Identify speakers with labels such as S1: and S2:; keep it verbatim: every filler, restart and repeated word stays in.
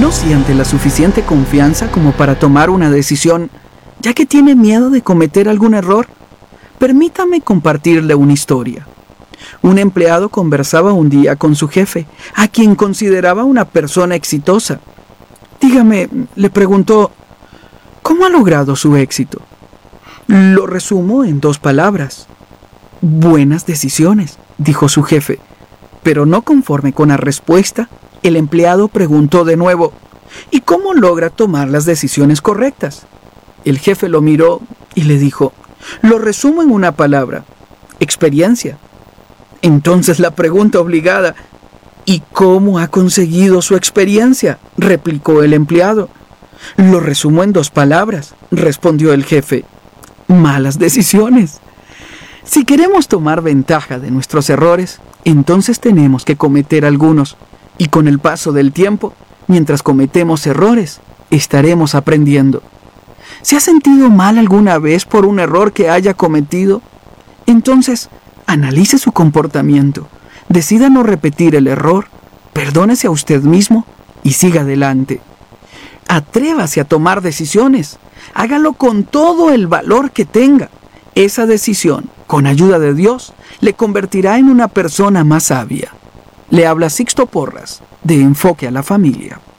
S1: no siente la suficiente confianza como para tomar una decisión, ya que tiene miedo de cometer algún error. Permítame compartirle una historia. Un empleado conversaba un día con su jefe, a quien consideraba una persona exitosa. Dígame, le preguntó, ¿cómo ha logrado su éxito? Lo resumo en dos palabras. Buenas decisiones, dijo su jefe. Pero no conforme con la respuesta, el empleado preguntó de nuevo, ¿y cómo logra tomar las decisiones correctas? El jefe lo miró y le dijo, lo resumo en una palabra, experiencia. Entonces la pregunta obligada, ¿y cómo ha conseguido su experiencia?, replicó el empleado. Lo resumo en dos palabras, respondió el jefe, malas decisiones. Si queremos tomar ventaja de nuestros errores, entonces tenemos que cometer algunos, y con el paso del tiempo, mientras cometemos errores, estaremos aprendiendo. ¿Se ha sentido mal alguna vez por un error que haya cometido? Entonces, analice su comportamiento, decida no repetir el error, perdónese a usted mismo y siga adelante. Atrévase a tomar decisiones, hágalo con todo el valor que tenga. Esa decisión, con ayuda de Dios, le convertirá en una persona más sabia. Le habla Sixto Porras, de Enfoque a la Familia.